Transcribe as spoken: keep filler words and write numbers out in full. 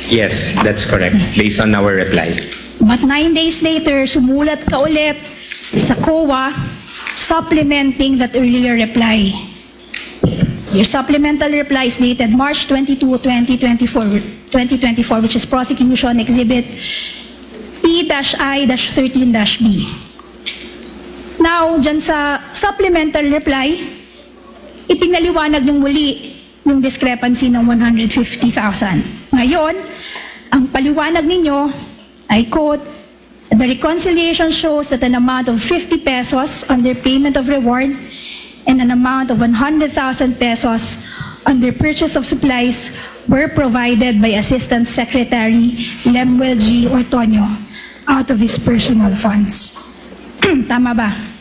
Yes, that's correct, based on our reply. But nine days later, sumulat ka ulit sa C O A supplementing that earlier reply. Your supplemental reply is dated March twenty-second, twenty twenty-four, which is Prosecution Exhibit P I thirteen B. Now, dyan sa supplemental reply, ipinaliwanag ng muli yung discrepancy ng one hundred fifty thousand. Ngayon, ang paliwanag ninyo, I quote, "The reconciliation shows that an amount of fifty pesos under payment of reward and an amount of one hundred thousand pesos under purchase of supplies were provided by Assistant Secretary Lemuel G. Ortonio out of his personal funds." Tama ba?